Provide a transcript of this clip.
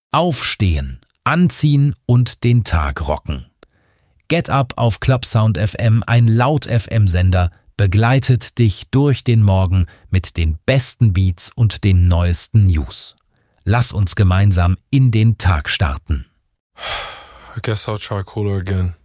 Aufstehen, anziehen und den Tag rocken. Get Up auf Clubsound FM, ein Laut-FM-Sender, begleitet dich durch den Morgen mit den besten Beats und den neuesten News. Lass uns gemeinsam in den Tag starten. I guess I'll try cooler again.